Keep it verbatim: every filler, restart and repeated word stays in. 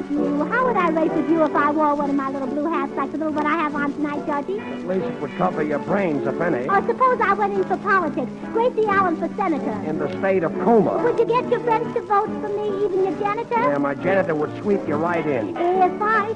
you. How would I race with you if I wore one of my little blue hats like the little one I have on tonight, Georgie? At least it would cover your brains, if any. Or suppose I went in for politics. Gracie Allen for senator. In the state of Coma. Would you get your friends to vote for me, even your janitor? Yeah, my janitor would sweep you right in. If I